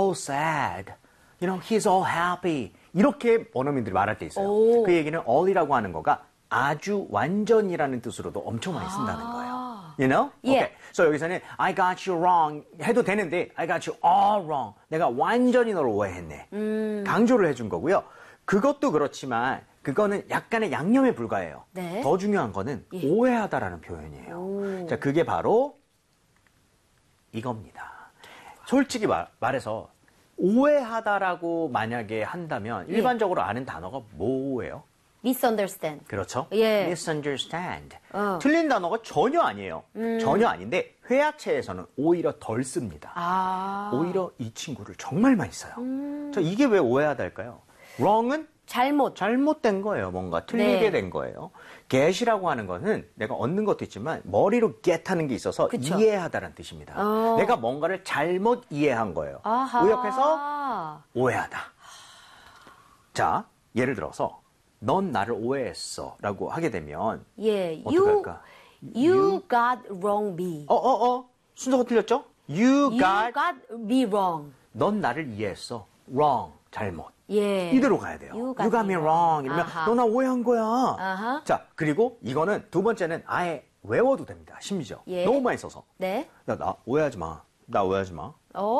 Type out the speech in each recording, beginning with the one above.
so sad. You know, he's all happy. 이렇게 원어민들이 말할 때 있어요. 오. 그 얘기는 all이라고 하는 거가 아주 완전이라는 뜻으로도 엄청 많이 쓴다는 거예요. You know? 예. Okay. So 여기서는 I got you wrong 해도 되는데 I got you all wrong. 내가 완전히 너를 오해했네. 강조를 해준 거고요. 그것도 그렇지만 그거는 약간의 양념에 불과해요. 네. 더 중요한 거는 오해하다라는 표현이에요. 자, 그게 바로 이겁니다. 솔직히 말해서 오해하다라고 만약에 한다면 일반적으로 아는 단어가 뭐예요? misunderstand. 그렇죠. 예. misunderstand. 틀린 단어가 전혀 아니에요. 전혀 아닌데 회화체에서는 오히려 덜 씁니다. 아. 오히려 이 친구를 정말 많이 써요. 자, 이게 왜 오해하다일까요? wrong은 잘못된 거예요. 뭔가 틀리게 네. 된 거예요. get이라고 하는 거는 내가 얻는 것도 있지만 머리로 get 하는 게 있어서 그쵸. 이해하다라는 뜻입니다. 내가 뭔가를 잘못 이해한 거예요. 아하. 의역해서 오해하다. 자, 예를 들어서 넌 나를 오해했어 라고 하게 되면 예. 어떻게 할까? You got wrong me. 순서가 틀렸죠? You got me wrong. 넌 나를 이해했어. wrong. 잘못. 예. 이대로 가야 돼요. You You got me wrong. 이러면 아하. 너 나 오해한 거야. 아하. 자, 그리고 이거는 두 번째는 아예 외워도 됩니다. 심지어. 예. 너무 많이 써서. 네. 야, 나 오해하지 마. 나 오해하지 마.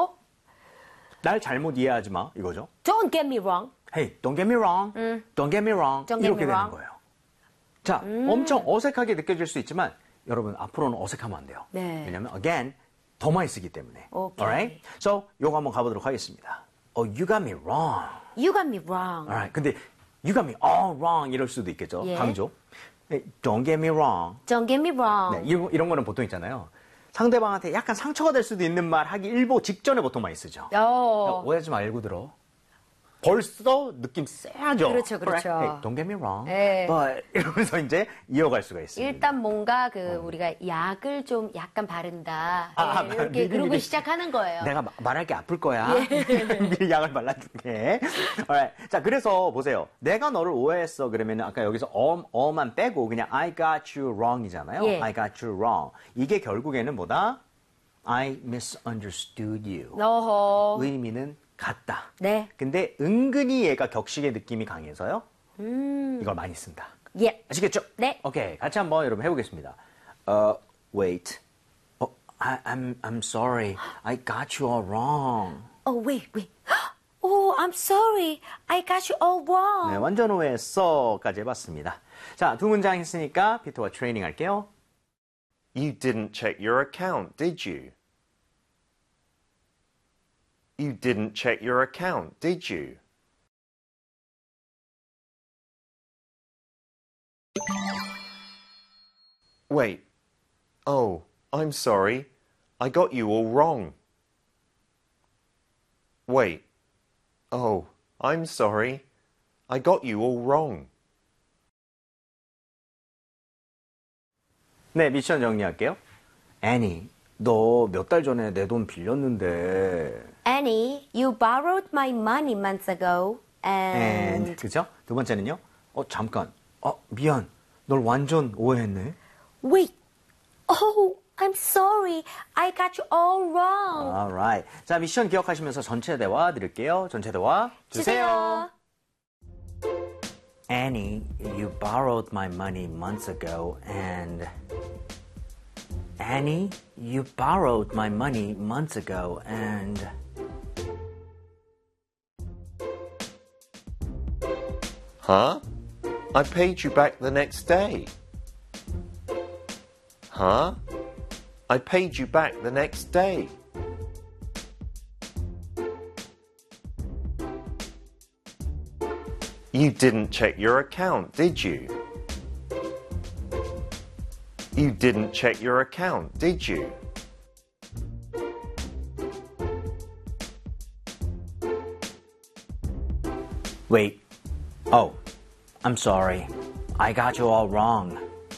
날 잘못 이해하지 마. 이거죠. Don't get me wrong. Hey, don't get me wrong. Don't get me wrong. Don't get 이렇게 me 되는 wrong. 거예요. 자, 엄청 어색하게 느껴질 수 있지만 여러분 앞으로는 어색하면 안 돼요. 네. 왜냐면 again 더 많이 쓰기 때문에. 오케이. Alright? So 요거 한번 가보도록 하겠습니다. You got me wrong. You got me wrong. Alright. 근데 you got me all wrong 이럴 수도 있겠죠. 예. 강조. Don't get me wrong. Don't get me wrong. 네, 이런 거는 보통 있잖아요. 상대방한테 약간 상처가 될 수도 있는 말 하기 일보 직전에 보통 많이 쓰죠. 오해하지 말고 들어. 벌써 느낌 세하죠. 그렇죠, 그렇죠. Hey, don't get me wrong. 네. But 이러면서 이제 이어갈 수가 있습니다. 일단 뭔가 우리가 약을 좀 약간 바른다. 이렇게 그러고 시작하는 거예요. 내가 말할 게 아플 거야. 미리 약을 발라줄게. Alright. 자, 그래서 보세요. 내가 너를 오해했어. 그러면 아까 여기서 어만 빼고 그냥 I got you wrong이잖아요. 예. I got you wrong. 이게 결국에는 뭐다? I misunderstood you. 어허. 의미는 같다. 네. 근데 은근히 얘가 격식의 느낌이 강해서요. 이걸 많이 쓴다. 예. 아시겠죠? 네. 오케이. 같이 한번 여러분 해보겠습니다. Wait. I'm sorry. I got you all wrong. Wait. Oh, I'm sorry. I got you all wrong. 네, 완전 오해했어까지 해봤습니다. 자, 두 문장 했으니까 피터와 트레이닝 할게요. You didn't check your account, did you? You didn't check your account, did you? Wait. Oh, I'm sorry. I got you all wrong. Wait. Oh, I'm sorry. I got you all wrong. 네, 미션 정리할게요. Annie, 너 몇 달 전에 내 돈 빌렸는데. Annie, you borrowed my money months ago. And 그죠? 두 번째는요. 잠깐. 미안. 널 완전 오해했네. wait. Oh, I'm sorry. I got you all wrong. Alright. 자, 미션 기억하시면서 전체 대화 드릴게요. 전체 대화 주세요. Annie, you borrowed my money months ago and... Annie, you borrowed my money months ago and... Huh? I paid you back the next day. Huh? I paid you back the next day. You didn't check your account, did you? You didn't check your account, did you? Wait. Oh, I'm sorry. I got you all wrong.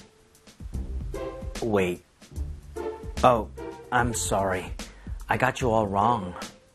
Wait. Oh, I'm sorry. I got you all wrong.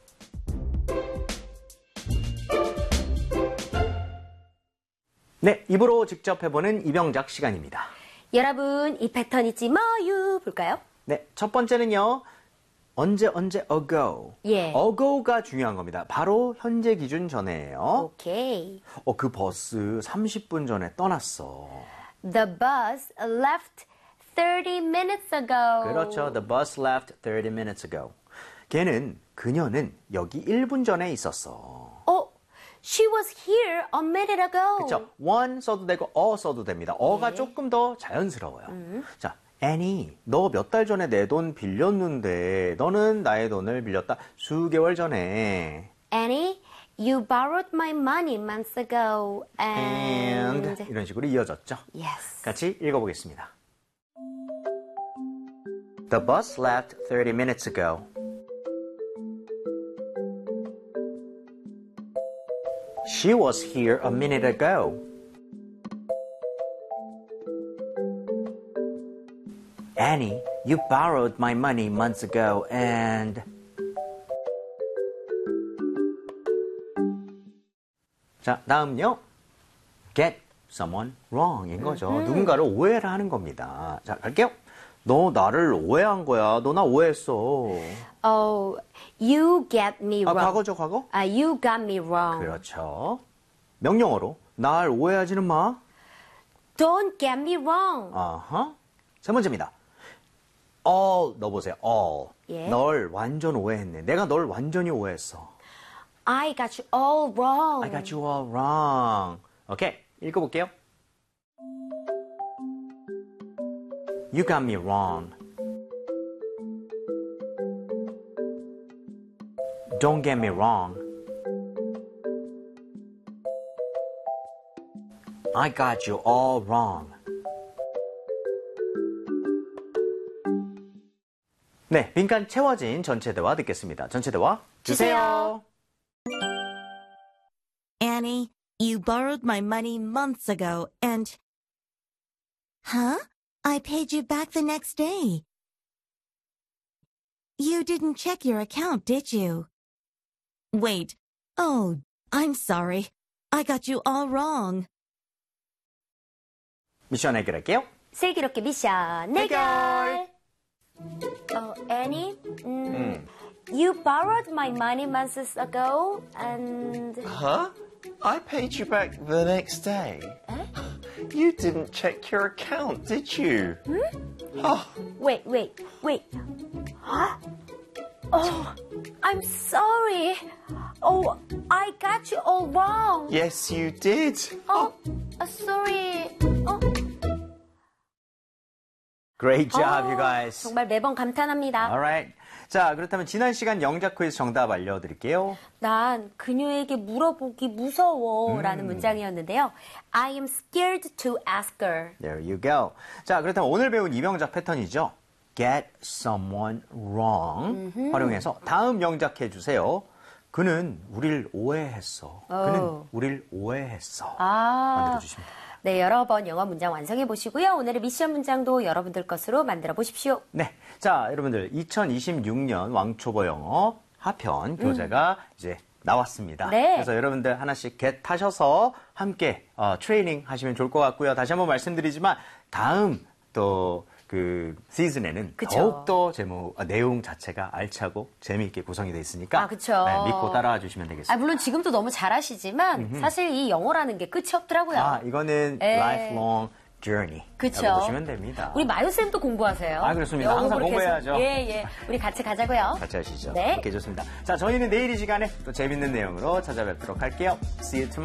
네, 입으로 직접 해보는 이병작 시간입니다. 여러분, 이 패턴 있지 뭐유 볼까요? 네, 첫 번째는요. 언제 ago. 예. ago가 중요한 겁니다. 바로 현재 기준 전에예요. 오케이. 그 버스 30분 전에 떠났어. The bus left 30 minutes ago. 그렇죠. The bus left 30 minutes ago. 그녀는 여기 1분 전에 있었어. She was here a minute ago. 그렇죠. one 써도 되고 써도 됩니다. 어가 조금 더 자연스러워요. 자, Annie, 너 몇 달 전에 내 돈 빌렸는데 너는 나의 돈을 빌렸다 수개월 전에. Annie, you borrowed my money months ago. And 이런 식으로 이어졌죠. Yes. 같이 읽어보겠습니다. The bus left 30 minutes ago. She was here a minute ago. Annie, you borrowed my money months ago and... 자, 다음요. Get someone wrong인 거죠. 누군가를 오해를 하는 겁니다. 자, 갈게요. 너 나를 오해한 거야. 너 나 오해했어. You get me wrong. 과거죠, 과거? You got me wrong. 그렇죠. 명령어로 날 오해하지는 마. Don't get me wrong. 세 번째입니다. all 넣어보세요. all. 예. 널 완전 오해했네. 내가 널 완전히 오해했어. I got you all wrong. I got you all wrong. 오케이, 읽어볼게요. You got me wrong. Don't get me wrong. I got you all wrong. 네, 빈칸 채워진 전체 대화 듣겠습니다. 전체 대화 주세요. Annie, you borrowed my money months ago and... Huh? I paid you back the next day. You didn't check your account, did you? Wait. Oh, I'm sorry. I got you all wrong. 미션 해결할게요. 슬기롭게 미션 해결. Annie, you borrowed my money months ago and... Huh? I paid you back the next day. You didn't check your account, did you? Wait. Huh? Oh, I'm sorry. Oh, I got you all wrong. Yes, you did. Sorry. Great job, you guys. 정말 매번 감탄합니다. Alright. 자, 그렇다면 지난 시간 영작 퀴즈 정답 알려드릴게요. 난 그녀에게 물어보기 무서워라는 문장이었는데요. I am scared to ask her. There you go. 자, 그렇다면 오늘 배운 이명작 패턴이죠. Get someone wrong 활용해서 다음 영작 해주세요. 그는 우릴 오해했어. 그는 우릴 오해했어. 만들어주시면 됩니다. 네, 여러 번 영어 문장 완성해 보시고요. 오늘의 미션 문장도 여러분들 것으로 만들어 보십시오. 네. 자, 여러분들 2026년 왕초보 영어 하편 교재가 이제 나왔습니다. 네. 그래서 여러분들 하나씩 get 하셔서 함께 트레이닝 하시면 좋을 것 같고요. 다시 한번 말씀드리지만 다음 또 그 시즌에는 그쵸. 더욱더 내용 자체가 알차고 재미있게 구성이 돼 있으니까 그쵸. 네, 믿고 따라와 주시면 되겠습니다. 물론 지금도 너무 잘하시지만 사실 이 영어라는 게 끝이 없더라고요. 이거는 lifelong journey. 그쵸. 보시면 됩니다. 우리 마유쌤도 공부하세요. 그렇습니다. 영어 항상 공부를 계속. 공부해야죠. 예. 우리 같이 가자고요. 같이 하시죠. 네. 오케이, 좋습니다. 자, 저희는 내일 이 시간에 또 재밌는 내용으로 찾아뵙도록 할게요. See you tomorrow.